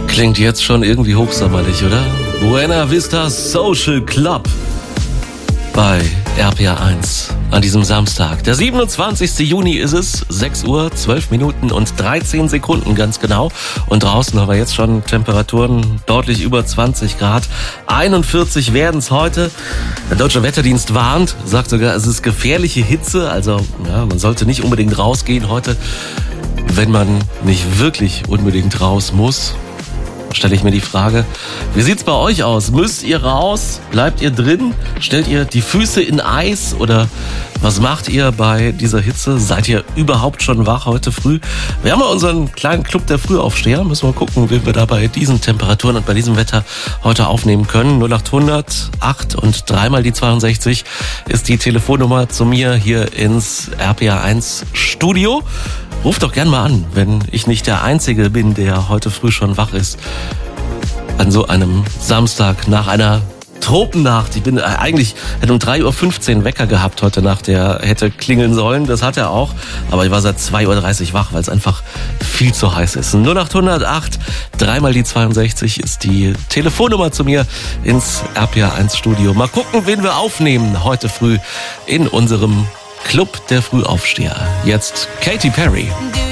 Klingt jetzt schon irgendwie hochsommerlich, oder? Buena Vista Social Club bei RPA 1 an diesem Samstag. Der 27. Juni ist es, 6 Uhr, 12 Minuten und 13 Sekunden ganz genau. Und draußen haben wir jetzt schon Temperaturen deutlich über 20 Grad. 41 werden es heute. Der Deutsche Wetterdienst warnt, sagt sogar, es ist gefährliche Hitze. Also ja, man sollte nicht unbedingt rausgehen heute, wenn man nicht wirklich unbedingt raus muss. Stelle ich mir die Frage, wie sieht's bei euch aus? Müsst ihr raus? Bleibt ihr drin? Stellt ihr die Füße in Eis? Oder was macht ihr bei dieser Hitze? Seid ihr überhaupt schon wach heute früh? Wir haben ja unseren kleinen Club der Frühaufsteher. Müssen wir gucken, wie wir da bei diesen Temperaturen und bei diesem Wetter heute aufnehmen können. 0800 8 und 3 mal die 62 ist die Telefonnummer zu mir hier ins RPA 1 Studio. Ruft doch gern mal an, wenn ich nicht der Einzige bin, der heute früh schon wach ist. An so einem Samstag nach einer Tropennacht. Ich bin hätte um 3.15 Uhr Wecker gehabt heute Nacht, der hätte klingeln sollen. Das hat er auch. Aber ich war seit 2.30 Uhr wach, weil es einfach viel zu heiß ist. 0800 8 3 mal die 62 ist die Telefonnummer zu mir ins RPA 1 Studio. Mal gucken, wen wir aufnehmen heute früh in unserem Club der Frühaufsteher. Jetzt Katy Perry.